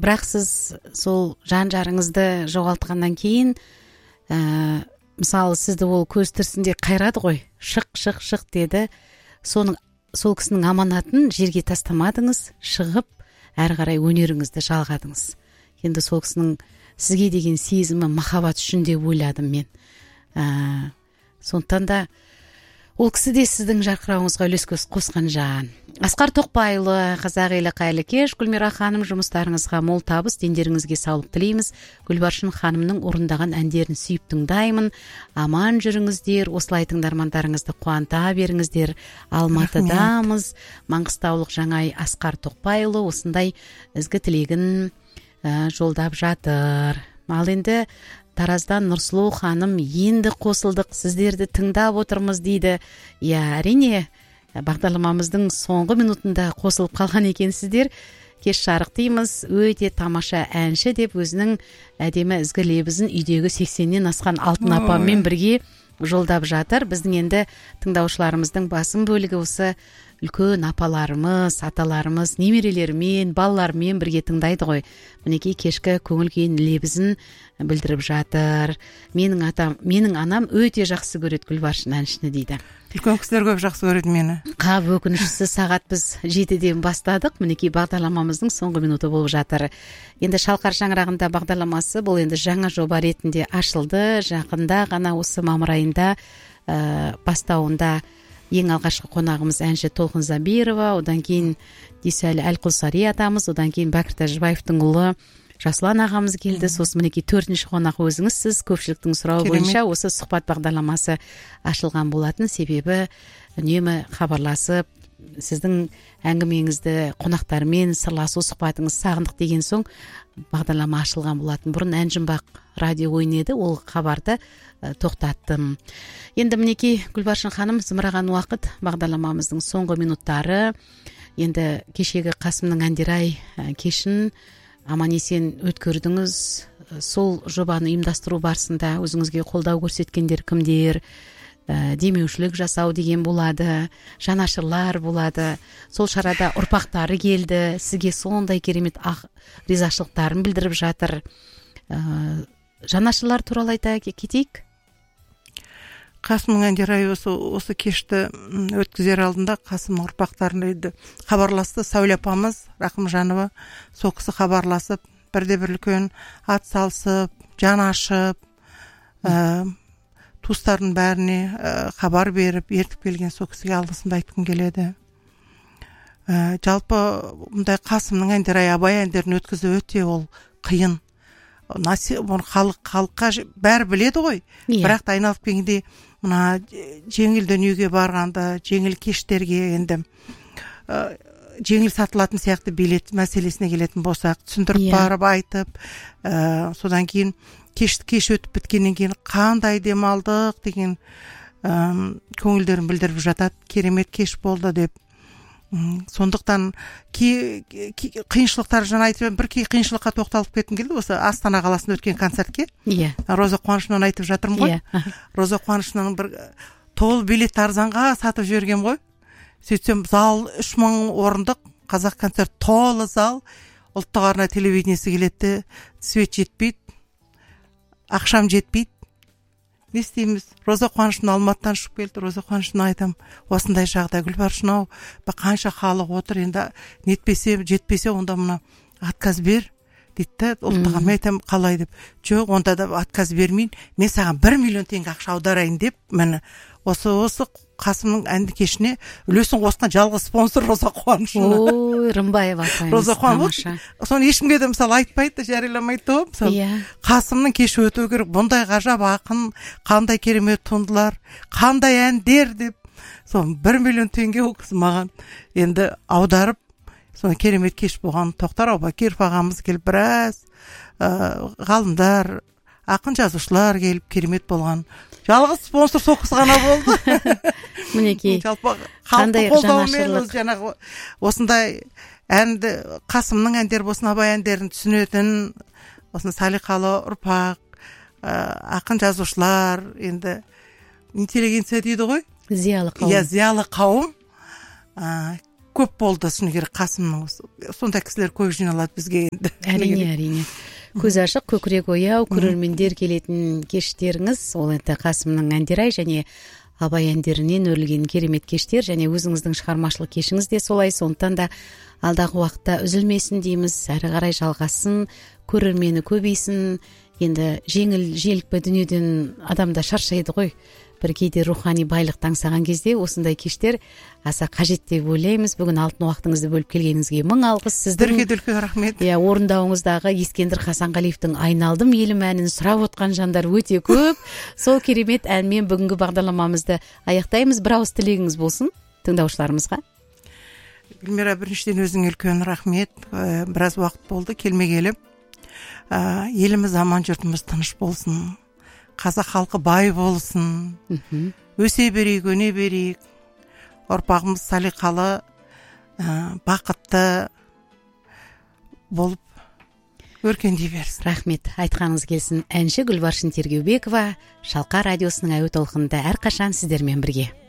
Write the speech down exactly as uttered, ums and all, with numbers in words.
бірақ сіз сол жан жарыңызды жоғалтқаннан кейін ә, мысалы сізді ол көз тірісінде қайрады ғой, шық шық шық деді. Соның сол кісінің аманатын жерге тастамадыңыз, шығып әрі қарай өнеріңізді жалғадыңыз. Енді сол кісінің сізге деген сезімі махаббат үшін деп ойладым мен. ә, Сондықтан да ол кісі де сіздің жарқырауыңызға үлес қосқан жан. Асқар Тоқбайұлы, қазақ елі қайырлы кеш. Гүлмира ханым, жұмыстарыңызға мол табыс, дендеріңізге саулық тілейміз. Гүлбаршын ханымның орындаған әндерін сүйіп тыңдаймын. Аман жүріңіздер, осылай тыңдармандарыңызды қуанта беріңіздер. Алматыдамыз. Маңғыстаулық Жаңай Асқар Тоқбайұлы осындай ізгі тілегін ә, жолдап жатыр. Ал енді Тараздан Нұрсұлу ханым, енді қосылдық, сіздерді тыңдап отырмыз дейді. Я, әрине, бағдарламамыздың соңғы минутында қосылып қалған екенсіздер. Кеш жарық дейміз, өте тамаша әнші деп өзінің әдемі ізгі лебізін үйдегі сексеннен асқан алтын апаммен бірге жолдап жатыр. Біздің енді тыңдаушыларымыздың басым бөлігі осы үлкен апаларымыз, аталарымыз, немерелерімен, балаларымен бірге тыңдайды ғой. Мінекей кешкі көңіл күйін лебізін білдіріп жатыр. Менің атам, менің анам өте жақсы көреді Гүлбаршын әншіні дейді. Үлкен кісілер көп жақсы көреді мені. Қап, өкініштісі сағат біз жетіден бастадық. Мінекей бағдарламамыздың соңғы минуты болып жатыр. Енді Шалқар шаңырағында бағдарламасы бұл енді жаңа жоба ретінде ашылды. Жақында ғана осы мамыр айында ә, бастауында ең алғашқы қонағымыз әнші Толқын Забирова, одан кейін Дүйсәлі Әлқұлсари атамыз, одан кейін Бәкір Тәжібаевтың ұлы Жасұлан ағамыз келді. Сосын мінекей төртінші қонақ өзіңізсіз. Көпшіліктің сұрауы бойынша осы сұхбат бағдарламасы ашылған болатын. Себебі үнемі хабарласып, сіздің әңгімеңізді қонақтармен сырласу сұхбатыңыз сағындық деген соң бағдарлама ашылған болатын. Бұрын Әнжімбақ радио ойнеді, ол хабарды ә, тоқтаттым. Енді мінекей Гүлбаршын ханым, зымыраған уақыт бағдарламамыздың соңғы минуттары. Енді кешегі Қасымның әндері ә, кешін аман-есен өткөрдіңіз. Сол жобаны ұйымдастыру барысында өзіңізге қолдау көрсеткендер кімдер? Ә, демеушілік жасау деген болады, жанашырлар болады. Сол шарада ұрпақтары келді, сізге сондай керемет ақ ризашылықтарын білдіріп жатыр. Ә, жанашырлар туралы айта кетейік. Қасымның әндері осы, осы кешті өткізер алдында Қасымның ұрпақтарына хабарласты. Сәуле апамыз, Рақымжанова, сол кісі хабарласып, бірде-бір үлкен ат салысып, жан ашып, ә, туыстардың бәріне ә, хабар беріп, ертіп келген сол кісіге алғысымды айтқым келеді. Ә, жалпы мұндай Қасымның әндері, абай әндерін өткізу өте ол қиын. Наси, халық, халыққа бәрі біледі ғой. Yeah. Бірақ та айналып келгенде мына жеңіл дүниеге барғанда, жеңіл кештерге енді ә, жеңіл сатылатын сияқты билет мәселесіне келетін болсақ, түсіндіріп yeah. барып айтып, ә, содан кейін кеш, кеш өтіп біткеннен кейін қандай демалдық деген ә, көңілдерін білдіріп жатады. Керемет кеш болды деп. Сондықтан ки, ки, қиыншылықтар жаңа айтып, бір кей қиыншылыққа тоқталып кеткім келді осы Астана қаласында өткен концертке. Иә. Yeah. Роза Қуанышынан айтып жатырмын ғой. Yeah. Роза Қуанышынан бір толы билет арзанға сатып жіберген ғой. Сөйтсем зал үш мың орындық, қазақ концерт толы зал, ұлттық арна телевидениесі келеді, свет жетпейді, ақшам жетпейді. Не істейміз? Роза Қуанышын Алматыдан шығып келді. Роза Қуанышын айтам, осындай жағдай Гүлбаршын-ау, қанша халық отыр, енді нетпесе, жетпесе, онда мұна отказ бер дейді. Ұлттық арна айтам, қалай деп. Жоқ, онда да отказ бермейін. Мен саған бір миллион теңге ақша аударайын деп, мені осы осы Қасымның әнді кешіне үлесін қосқан жалғыз спонсор Роза Қуанышын. Ой, Рымбаева апайымыз. Роза Қуанышын. Соны ешкімге де мысалы айтпайды, жарияламайды ғой. Мысалы, yeah. Қасымның кеші өту керек, бұндай ғажап ақын, қандай керемет туындылар, қандай әндер деп. Соны бір миллион теңге ол кісі маған енді аударып, соны керемет кеш болған. Тоқтар Аубакиров ағамыз келіп, біраз ә, ғалымдар, ақын жазушылар келіп керемет болған. Жалғыз спонсор сол кісі ғана болды. Мінекей. Жалпы халықты қолдауымен жаңағы осындай әнді, Қасымның әндері болсын, абай әндерін түсінетін, осындай салиқалы ұрпақ, ақын жазушылар, енді интеллигенция дейді ғой. Зиялы қауым. Иә, зиялы қауым. көп болды шыны керек. Қасымның сондай кісілер көп жиналады бізге енді. Әрине, әрине. Көз ашық, көкірек ояу, көрермендер келетін кештеріңіз, ол енді Қасымның әндері және абай әндерінен өрілген керемет кештер, және өзіңіздің шығармашылық кешіңіз де солай. Сондықтан да алдағы уақытта үзілмесін дейміз, әрі қарай жалғасын, көрермені көбейсін. Енді жеңіл желікпе дүниеден адамда шаршайды ғой. Бір кейде рухани байлықты аңсаған кезде осындай кештер аса қажет деп ойлаймыз. Бүгін алтын уақытыңызды бөліп келгеніңізге мың алғыс. Сіздің үлкен рахмет. Иә, орындауыңыздағы Ескендір Хасанғалиевтің Айналдым елім әнін сұрап отқан жандар өте көп. Сол керемет әнмен бүгінгі бағдарламамызды аяқтаймыз. Бір ауыз тілегіңіз болсын тыңдаушыларымызға. Гүлмира, біріншіден өзіңе үлкен рахмет. Біраз уақыт болды келмегелі. Еліміз аман, жұртымыз тыныш болсын. Қазақ халқы бай болсын. Өсе берейік, өне берейік. Ұрпағымыз салиқалы, бақытты болып өркендей берсін. Рахмет. Айтқаныңыз келсін. Әнші Гүлбаршын Тергеубекова Шалқар радиосының әуе толқынында әрқашан сіздермен бірге.